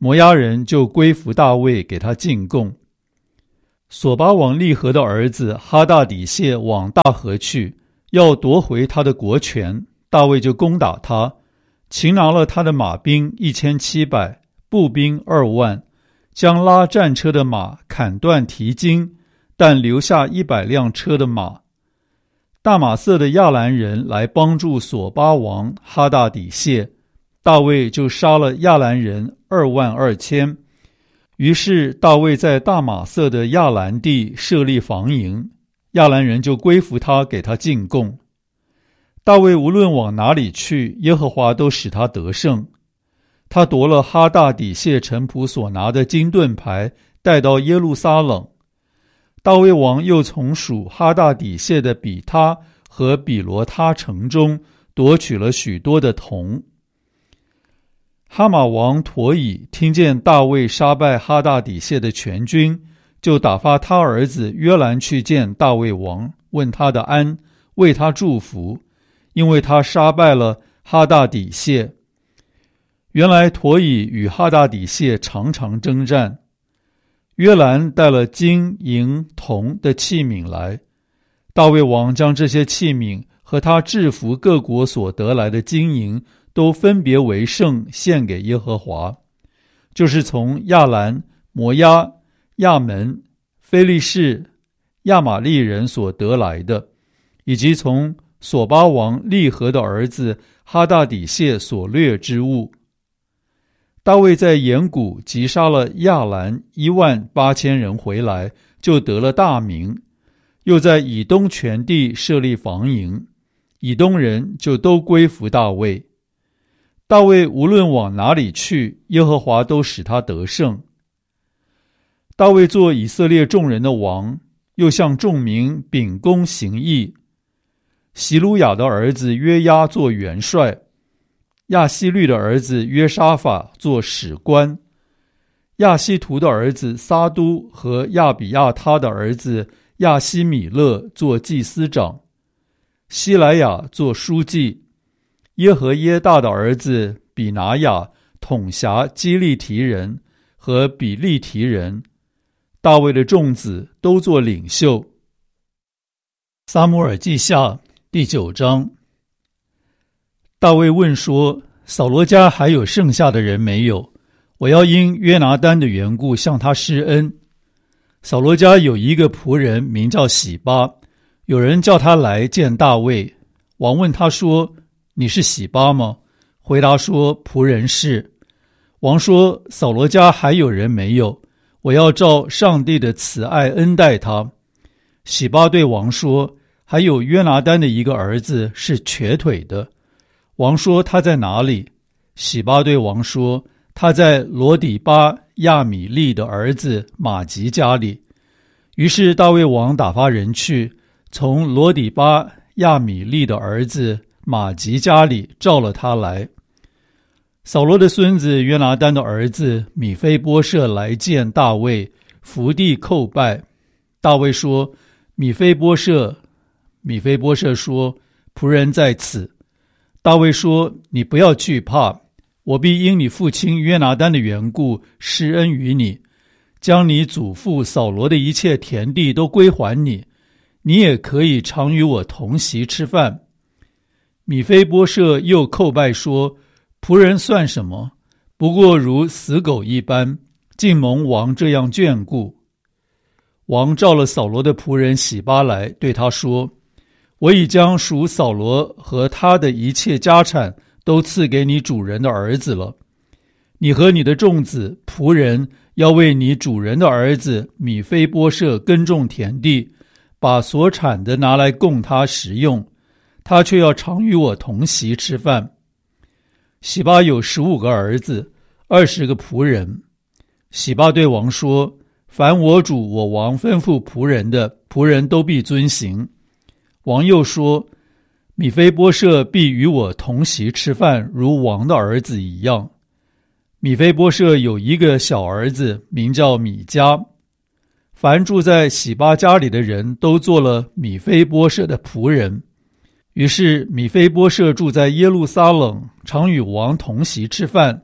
摩押人就归服大卫，给他进贡。索巴王利和的儿子哈大底谢往大河去，要夺回他的国权，大卫就攻打他，擒拿了他的马兵一千七百，步兵二万，将拉战车的马砍断蹄筋，但留下一百辆车的马。大马色的亚兰人来帮助索巴王哈大底谢，大卫就杀了亚兰人二万二千。于是大卫在大马色的亚兰地设立防营，亚兰人就归服他，给他进贡。大卫无论往哪里去，耶和华都使他得胜。他夺了哈大底谢臣仆所拿的金盾牌，带到耶路撒冷。大卫王又从属哈大底谢的比他和比罗他城中夺取了许多的铜。哈马王陀以听见大卫杀败哈大底谢的全军，就打发他儿子约兰去见大卫王，问他的安，为他祝福，因为他杀败了哈大底谢。原来陀以与哈大底谢常常征战。约兰带了金银铜的器皿来，大卫王将这些器皿和他制服各国所得来的金银都分别为圣，献给耶和华，就是从亚兰、摩押、亚门、非利士、亚玛利人所得来的，以及从索巴王利和的儿子哈大底谢所掠之物。大卫在盐谷击杀了亚兰一万八千人回来，就得了大名，又在以东全地设立防营，以东人就都归服大卫。大卫无论往哪里去，耶和华都使他得胜。大卫做以色列众人的王，又向众民秉公行义。席鲁雅的儿子约押做元帅，亚希律的儿子约沙法做史官，亚希图的儿子撒都和亚比亚他的儿子亚希米勒做祭司长，希莱亚做书记，耶和耶大的儿子比拿雅统辖基利提人和比利提人，大卫的众子都做领袖。撒母耳记下第九章。大卫问说，扫罗家还有剩下的人没有？我要因约拿单的缘故向他施恩。扫罗家有一个仆人名叫洗巴，有人叫他来见大卫。王问他说，你是洗巴吗？回答说，仆人是。王说，扫罗家还有人没有？我要照上帝的慈爱恩待他。洗巴对王说，还有约拿单的一个儿子是瘸腿的。王说，他在哪里？洗巴对王说，他在罗底巴亚米利的儿子马吉家里。于是大卫王打发人去，从罗底巴亚米利的儿子马吉家里召了他来。扫罗的孙子约拿单的儿子米非波设来见大卫，伏地叩拜。大卫说，米非波设。米非波设说，仆人在此。大卫说，你不要惧怕，我必因你父亲约拿单的缘故施恩于你，将你祖父扫罗的一切田地都归还你，你也可以常与我同席吃饭。米非波设又叩拜说，仆人算什么？不过如死狗一般，竟蒙王这样眷顾。王召了扫罗的仆人洗巴来，对他说，我已将属扫罗和他的一切家产都赐给你主人的儿子了。你和你的众子仆人要为你主人的儿子米非波设耕种田地，把所产的拿来供他食用，他却要常与我同席吃饭。洗巴有十五个儿子，二十个仆人。洗巴对王说，凡我主我王吩咐仆人的，仆人都必遵行。王又说，米非波设必与我同席吃饭，如王的儿子一样。米非波设有一个小儿子，名叫米迦。凡住在洗巴家里的人都做了米非波设的仆人。于是米非波设住在耶路撒冷，常与王同席吃饭，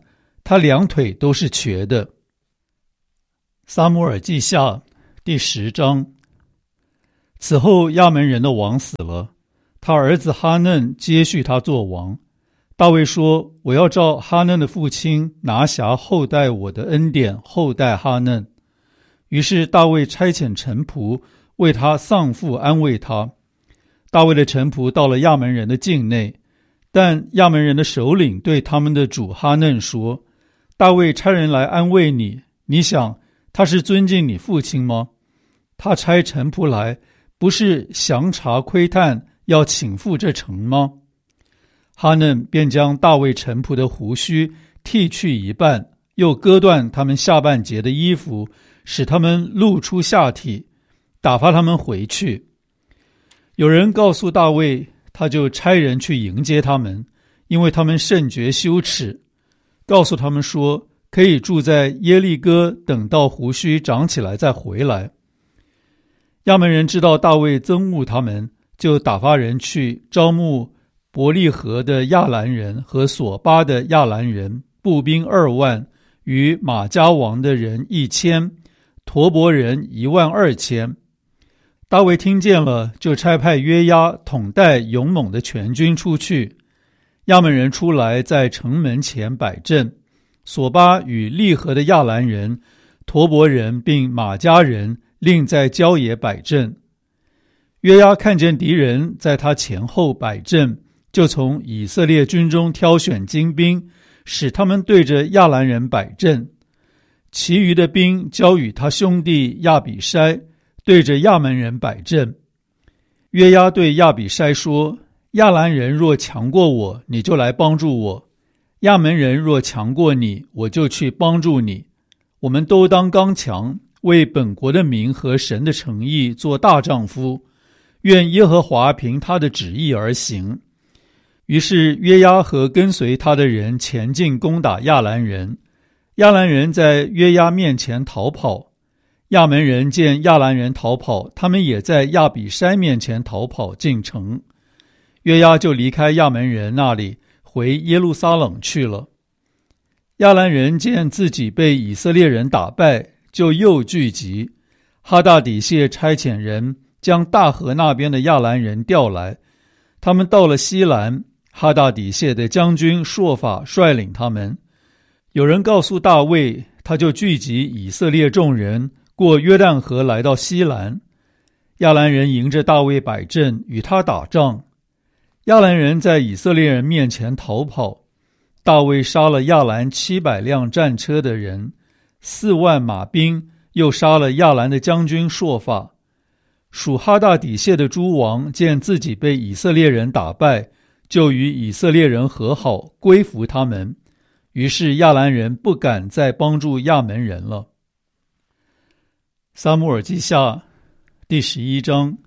他两腿都是瘸的。撒母耳记下第十章。此后亚门人的王死了，他儿子哈嫩接续他做王。大卫说，我要照哈嫩的父亲拿辖后代我的恩典后代哈嫩。于是大卫差遣臣仆为他丧父安慰他。大卫的臣仆到了亚门人的境内，但亚门人的首领对他们的主哈嫩说，大卫差人来安慰你，你想他是尊敬你父亲吗？他差臣仆来，不是详查窥探，要请赴这城吗？哈嫩便将大卫臣仆的胡须剃去一半，又割断他们下半截的衣服，使他们露出下体，打发他们回去。有人告诉大卫，他就差人去迎接他们，因为他们甚觉羞耻，告诉他们说，可以住在耶利哥，等到胡须长起来再回来。亚门人知道大卫憎恶他们，就打发人去招募伯利河的亚兰人和索巴的亚兰人，步兵二万，与马加王的人一千，陀伯人一万二千。大卫听见了，就差派约押统带勇猛的全军出去。亚门人出来，在城门前摆阵。索巴与利河的亚兰人、陀伯人并马加人另在郊野摆阵。约押看见敌人在他前后摆阵，就从以色列军中挑选精兵，使他们对着亚兰人摆阵。其余的兵交与他兄弟亚比筛，对着亚门人摆阵。约押对亚比筛说，亚兰人若强过我，你就来帮助我；亚门人若强过你，我就去帮助你。我们都当刚强，为本国的民和神的诚意做大丈夫，愿耶和华凭他的旨意而行。于是约押和跟随他的人前进攻打亚兰人。亚兰人在约押面前逃跑，亚门人见亚兰人逃跑，他们也在亚比筛面前逃跑进城。约押就离开亚门人那里，回耶路撒冷去了。亚兰人见自己被以色列人打败，就又聚集。哈大底谢差遣人将大河那边的亚兰人调来，他们到了西兰，哈大底谢的将军朔法率领他们。有人告诉大卫，他就聚集以色列众人，过约旦河来到西兰。亚兰人迎着大卫摆阵，与他打仗。亚兰人在以色列人面前逃跑，大卫杀了亚兰七百辆战车的人，四万马兵，又杀了亚兰的将军朔法。属哈大底谢的诸王见自己被以色列人打败，就与以色列人和好，归服他们。于是亚兰人不敢再帮助亚门人了。撒母耳记下第十一章。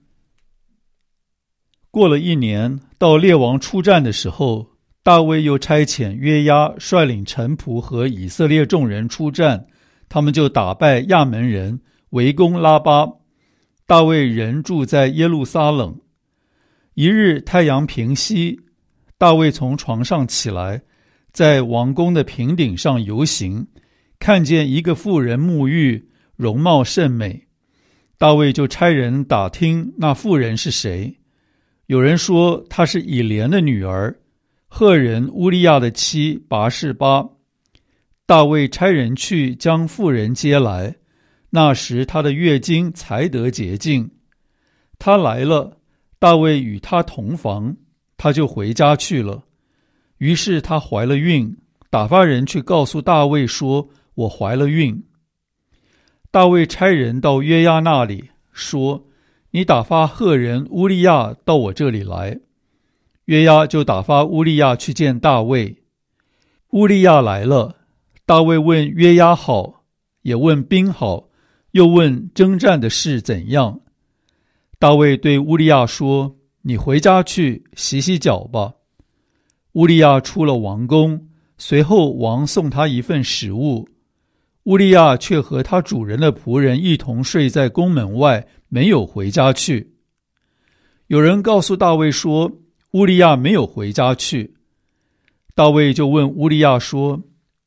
过了一年，到列王出战的时候，大卫又差遣约押率领臣仆和以色列众人出战，他们就打败亚门人，围攻拉巴。大卫人住在耶路撒冷。一日太阳平西，大卫从床上起来，在王宫的平顶上游行，看见一个妇人沐浴，容貌甚美。大卫就差人打听那妇人是谁。有人说她是以连的女儿，赫人乌利亚的妻拔示巴。大卫差人去将妇人接来，那时她的月经才得洁净。她来了，大卫与她同房，她就回家去了。于是她怀了孕，打发人去告诉大卫说，我怀了孕。大卫差人到约押那里，说，你打发赫人乌利亚到我这里来。约押就打发乌利亚去见大卫。乌利亚来了，大卫问约押好，也问兵好，又问征战的事怎样。大卫对乌利亚说，你回家去洗洗脚吧。乌利亚出了王宫，随后王送他一份食物。乌利亚却和他主人的仆人一同睡在宫门外，没有回家去。有人告诉大卫说，乌利亚没有回家去。大卫就问乌利亚说，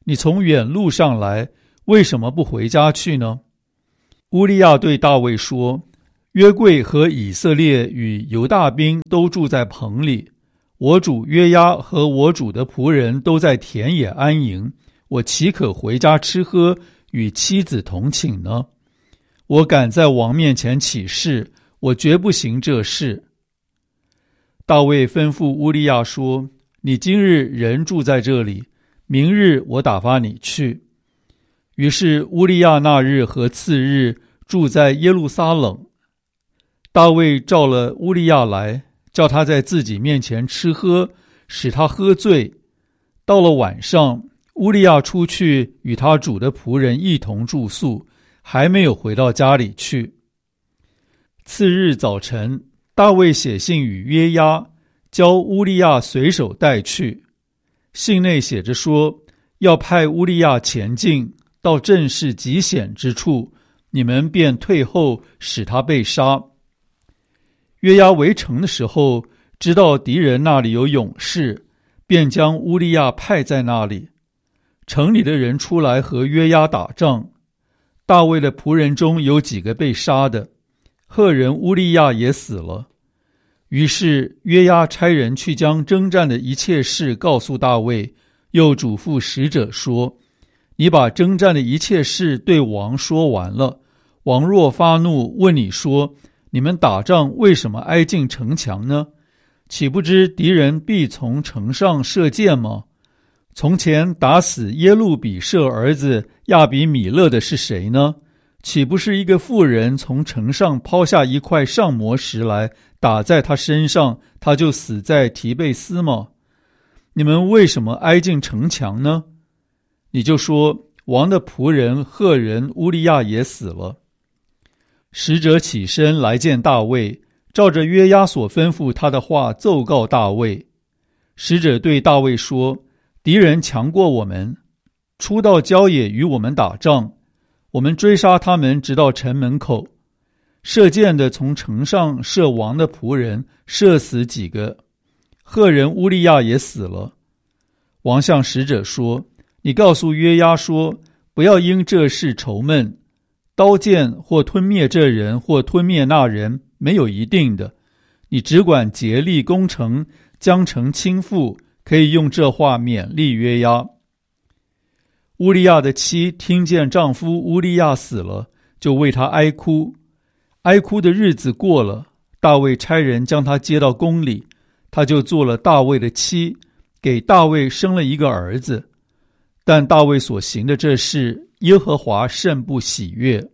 你从远路上来，为什么不回家去呢？”乌利亚对大卫说：“约柜和以色列与犹大兵都住在棚里，我主约押和我主的仆人都在田野安营，我岂可回家吃喝，与妻子同寝呢？我敢在王面前起誓，我绝不行这事。”大卫吩咐乌利亚说：“你今日人住在这里，明日我打发你去。”于是乌利亚那日和次日住在耶路撒冷。大卫召了乌利亚来，叫他在自己面前吃喝，使他喝醉。到了晚上，乌利亚出去与他主的仆人一同住宿，还没有回到家里去。次日早晨，大卫写信与约押，教乌利亚随手带去。信内写着说，要派乌利亚前进，到阵势极险之处，你们便退后，使他被杀。约押围城的时候，知道敌人那里有勇士，便将乌利亚派在那里。城里的人出来和约押打仗，大卫的仆人中有几个被杀的，赫人乌利亚也死了。于是约押差人去将征战的一切事告诉大卫，又嘱咐使者说：“你把征战的一切事对王说完了，王若发怒问你说，你们打仗为什么挨近城墙呢？岂不知敌人必从城上射箭吗？从前打死耶路比舍儿子亚比米勒的是谁呢？岂不是一个妇人从城上抛下一块上磨石来，打在他身上，他就死在提贝斯吗？你们为什么挨近城墙呢？”你就说，王的仆人赫人乌利亚也死了。使者起身来见大卫，照着约押所吩咐他的话奏告大卫。使者对大卫说：“敌人强过我们，出到郊野与我们打仗，我们追杀他们，直到城门口。射箭的从城上射王的仆人，射死几个，赫人乌利亚也死了。”王向使者说：“你告诉约押说，不要因这事愁闷，刀剑或吞灭这人，或吞灭那人，没有一定的。你只管竭力攻城，将城倾覆，可以用这话勉励约押。”乌利亚的妻听见丈夫乌利亚死了，就为他哀哭。哀哭的日子过了，大卫差人将他接到宫里，他就做了大卫的妻，给大卫生了一个儿子。但大卫所行的这事，耶和华甚不喜悦。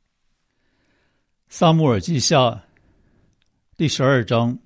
撒母耳记下第十二章。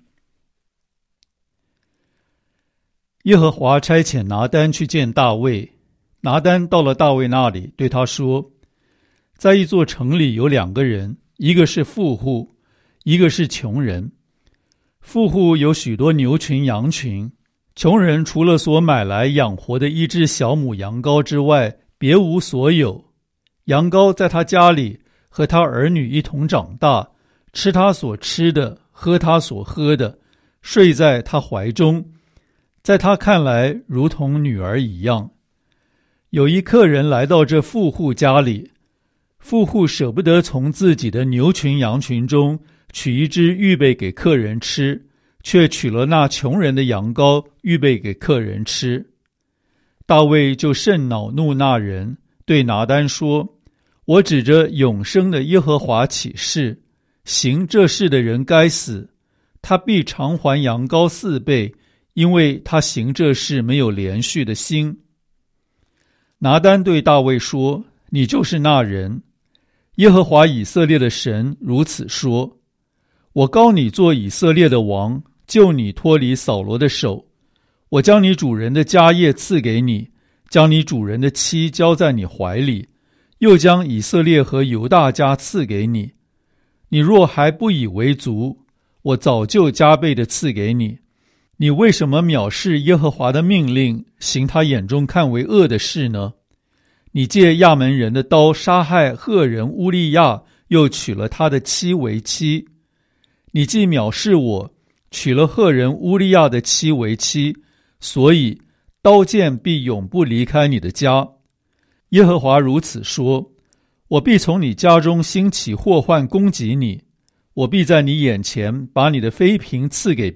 耶和华差遣拿单去见大卫，拿单到了大卫那里，对他说：“在一座城里有两个人，一个是富户，一个是穷人。富户有许多牛群羊群，穷人除了所买来养活的一只小母羊羔之外，别无所有。羊羔在他家里和他儿女一同长大，吃他所吃的，喝他所喝的，睡在他怀中，在他看来如同女儿一样。有一客人来到这富户家里，富户舍不得从自己的牛群羊群中取一只预备给客人吃，却取了那穷人的羊羔预备给客人吃。大卫就甚恼怒那人，对拿单说：“我指着永生的耶和华起誓，行这事的人该死，他必偿还羊羔四倍，因为他行这事没有连续的心。”拿单对大卫说：“你就是那人。耶和华以色列的神如此说：我膏你做以色列的王，救你脱离扫罗的手。我将你主人的家业赐给你，将你主人的妻交在你怀里，又将以色列和犹大家赐给你。你若还不以为足，我早就加倍的赐给你。你为什么藐视耶和华的命令，行他眼中看为恶的事呢？你借亚门人的刀杀害赫人乌利亚，又娶了他的妻为妻。你既藐视我，娶了赫人乌利亚的妻为妻，所以刀剑必永不离开你的家。耶和华如此说，我必从你家中兴起祸患攻击你，我必在你眼前把你的妃嫔赐给